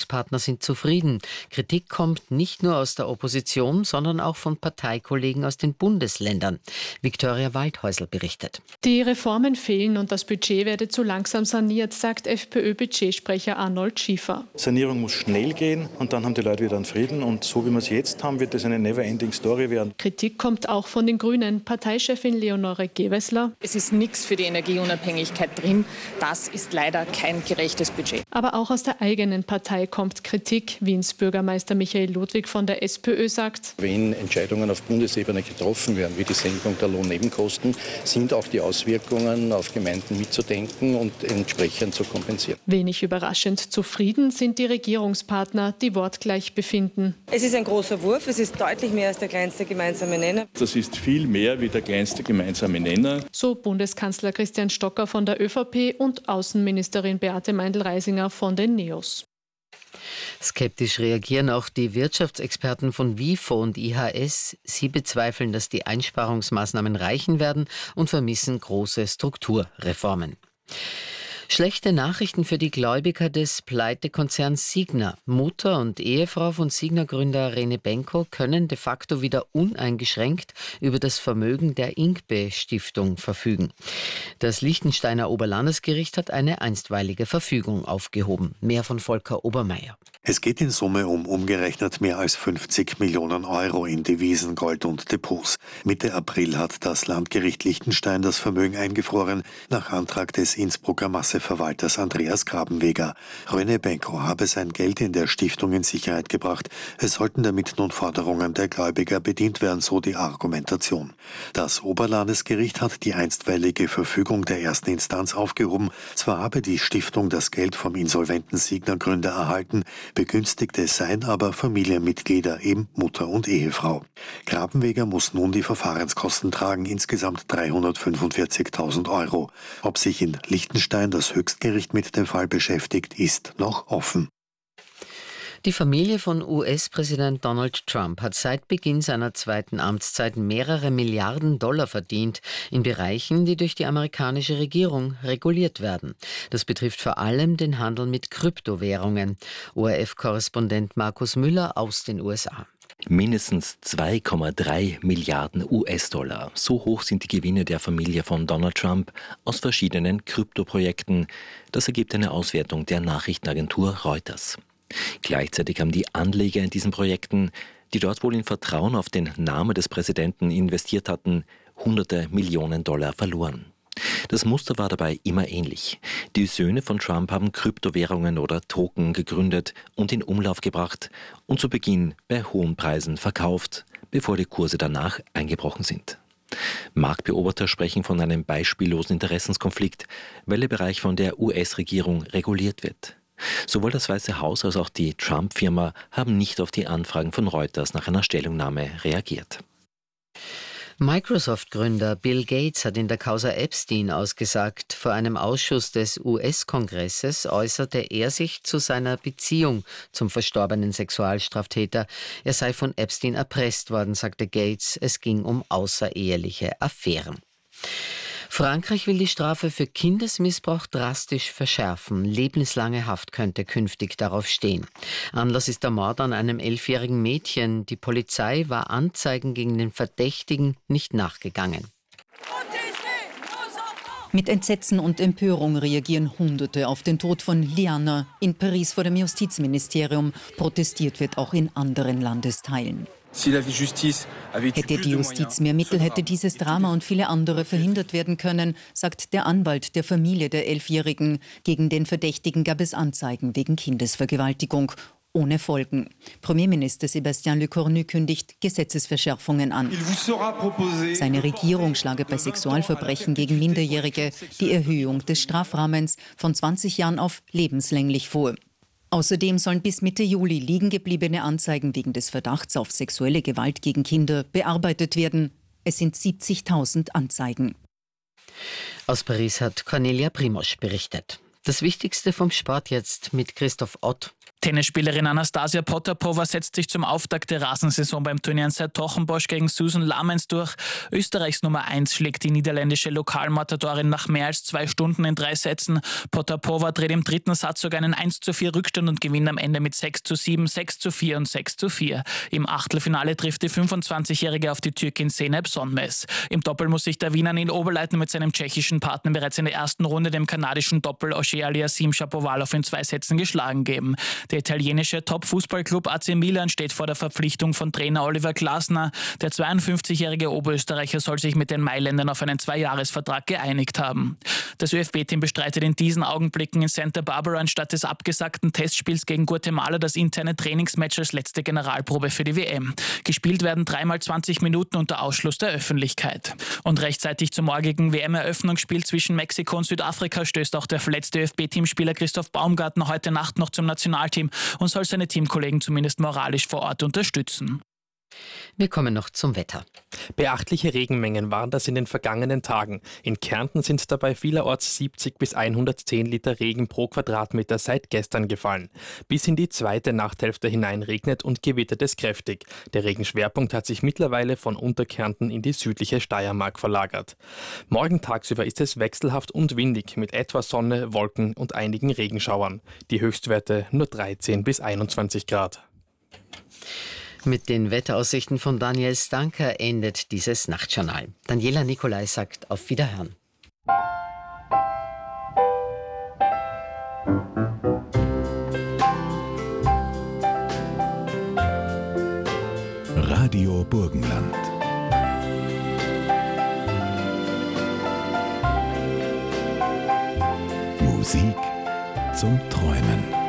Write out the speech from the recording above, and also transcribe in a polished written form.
Regierungspartner sind zufrieden. Kritik kommt nicht nur aus der Opposition, sondern auch von Parteikollegen aus den Bundesländern. Viktoria Waldhäusl berichtet. Die Reformen fehlen und das Budget werde zu langsam saniert, sagt FPÖ-Budgetsprecher Arnold Schiefer. Sanierung muss schnell gehen und dann haben die Leute wieder einen Frieden. Und so wie wir es jetzt haben, wird das eine never-ending Story werden. Kritik kommt auch von den Grünen. Parteichefin Leonore Gewessler. Es ist nichts für die Energieunabhängigkeit drin. Das ist leider kein gerechtes Budget. Aber auch aus der eigenen Partei kommt Kritik. Wiens Bürgermeister Michael Ludwig von der SPÖ sagt: Wenn Entscheidungen auf Bundesebene getroffen werden, wie die Senkung der Lohnnebenkosten, sind auch die Auswirkungen auf Gemeinden mitzudenken und entsprechend zu kompensieren. Wenig überraschend zufrieden sind die Regierungspartner, die wortgleich befinden. Es ist ein großer Wurf, es ist deutlich mehr als der kleinste gemeinsame Nenner. Das ist viel mehr wie der kleinste gemeinsame Nenner. So Bundeskanzler Christian Stocker von der ÖVP und Außenministerin Beate Meindl-Reisinger von den NEOS. Skeptisch reagieren auch die Wirtschaftsexperten von WIFO und IHS. Sie bezweifeln, dass die Einsparungsmaßnahmen reichen werden und vermissen große Strukturreformen. Schlechte Nachrichten für die Gläubiger des Pleitekonzerns Signa. Mutter und Ehefrau von Signa-Gründer Rene Benko können de facto wieder uneingeschränkt über das Vermögen der Ingbe-Stiftung verfügen. Das Liechtensteiner Oberlandesgericht hat eine einstweilige Verfügung aufgehoben. Mehr von Volker Obermeier. Es geht in Summe um umgerechnet mehr als 50 Millionen Euro in Devisen, Gold und Depots. Mitte April hat das Landgericht Liechtenstein das Vermögen eingefroren, nach Antrag des Innsbrucker Masseverwalters Andreas Grabenweger. Rene Benko habe sein Geld in der Stiftung in Sicherheit gebracht. Es sollten damit nun Forderungen der Gläubiger bedient werden, so die Argumentation. Das Oberlandesgericht hat die einstweilige Verfügung der ersten Instanz aufgehoben. Zwar habe die Stiftung das Geld vom insolventen Signa-Gründer erhalten, Begünstigte seien aber Familienmitglieder, eben Mutter und Ehefrau. Grabenweger muss nun die Verfahrenskosten tragen, insgesamt 345.000 Euro. Ob sich in Liechtenstein das Höchstgericht mit dem Fall beschäftigt, ist noch offen. Die Familie von US-Präsident Donald Trump hat seit Beginn seiner zweiten Amtszeit mehrere Milliarden Dollar verdient in Bereichen, die durch die amerikanische Regierung reguliert werden. Das betrifft vor allem den Handel mit Kryptowährungen. ORF-Korrespondent Markus Müller aus den USA. Mindestens 2,3 Milliarden US-Dollar. So hoch sind die Gewinne der Familie von Donald Trump aus verschiedenen Kryptoprojekten. Das ergibt eine Auswertung der Nachrichtenagentur Reuters. Gleichzeitig haben die Anleger in diesen Projekten, die dort wohl in Vertrauen auf den Namen des Präsidenten investiert hatten, hunderte Millionen Dollar verloren. Das Muster war dabei immer ähnlich. Die Söhne von Trump haben Kryptowährungen oder Token gegründet und in Umlauf gebracht und zu Beginn bei hohen Preisen verkauft, bevor die Kurse danach eingebrochen sind. Marktbeobachter sprechen von einem beispiellosen Interessenskonflikt, weil der Bereich von der US-Regierung reguliert wird. Sowohl das Weiße Haus als auch die Trump-Firma haben nicht auf die Anfragen von Reuters nach einer Stellungnahme reagiert. Microsoft-Gründer Bill Gates hat in der Causa Epstein ausgesagt. Vor einem Ausschuss des US-Kongresses äußerte er sich zu seiner Beziehung zum verstorbenen Sexualstraftäter. Er sei von Epstein erpresst worden, sagte Gates. Es ging um außereheliche Affären. Frankreich will die Strafe für Kindesmissbrauch drastisch verschärfen. Lebenslange Haft könnte künftig darauf stehen. Anlass ist der Mord an einem 11-jährigen Mädchen. Die Polizei war Anzeigen gegen den Verdächtigen nicht nachgegangen. Mit Entsetzen und Empörung reagieren Hunderte auf den Tod von Liana. In Paris vor dem Justizministerium. Protestiert wird auch in anderen Landesteilen. Hätte die Justiz mehr Mittel, hätte dieses Drama und viele andere verhindert werden können, sagt der Anwalt der Familie der 11-Jährigen. Gegen den Verdächtigen gab es Anzeigen wegen Kindesvergewaltigung. Ohne Folgen. Premierminister Sébastien Lecornu kündigt Gesetzesverschärfungen an. Seine Regierung schlage bei Sexualverbrechen gegen Minderjährige die Erhöhung des Strafrahmens von 20 Jahren auf lebenslänglich vor. Außerdem sollen bis Mitte Juli liegen gebliebene Anzeigen wegen des Verdachts auf sexuelle Gewalt gegen Kinder bearbeitet werden. Es sind 70.000 Anzeigen. Aus Paris hat Cornelia Primosch berichtet. Das Wichtigste vom Sport jetzt mit Christoph Ott. Tennisspielerin Anastasia Potapova setzt sich zum Auftakt der Rasensaison beim Turnier in Sertogenbosch gegen Susan Lamens durch. Österreichs Nummer 1 schlägt die niederländische Lokalmatadorin nach mehr als 2 Stunden in 3 Sätzen. Potapova dreht im 3. Satz sogar einen 1:4 Rückstand und gewinnt am Ende mit 6:7, 6:4 und 6:4. Im Achtelfinale trifft die 25-Jährige auf die Türkin Zeynep Sonmez. Im Doppel muss sich der Wiener Neil Oberleitner mit seinem tschechischen Partner bereits in der ersten Runde dem kanadischen Doppel Auger-Aliassime Shapovalov in 2 Sätzen geschlagen geben. Der italienische Top-Fußballclub AC Milan steht vor der Verpflichtung von Trainer Oliver Glasner. Der 52-jährige Oberösterreicher soll sich mit den Mailändern auf einen 2-Jahres-Vertrag geeinigt haben. Das ÖFB-Team bestreitet in diesen Augenblicken in Santa Barbara anstatt des abgesagten Testspiels gegen Guatemala das interne Trainingsmatch als letzte Generalprobe für die WM. Gespielt werden 3x20 Minuten unter Ausschluss der Öffentlichkeit. Und rechtzeitig zum morgigen WM-Eröffnungsspiel zwischen Mexiko und Südafrika stößt auch der verletzte ÖFB-Teamspieler Christoph Baumgartner heute Nacht noch zum Nationalteam und soll seine Teamkollegen zumindest moralisch vor Ort unterstützen. Wir kommen noch zum Wetter. Beachtliche Regenmengen waren das in den vergangenen Tagen. In Kärnten sind dabei vielerorts 70 bis 110 Liter Regen pro Quadratmeter seit gestern gefallen. Bis in die zweite Nachthälfte hinein regnet und gewittert es kräftig. Der Regenschwerpunkt hat sich mittlerweile von Unterkärnten in die südliche Steiermark verlagert. Morgen tagsüber ist es wechselhaft und windig mit etwas Sonne, Wolken und einigen Regenschauern. Die Höchstwerte nur 13 bis 21 Grad. Mit den Wetteraussichten von Daniel Stanker endet dieses Nachtjournal. Daniela Nicolai sagt auf Wiederhören. Radio Burgenland. Musik zum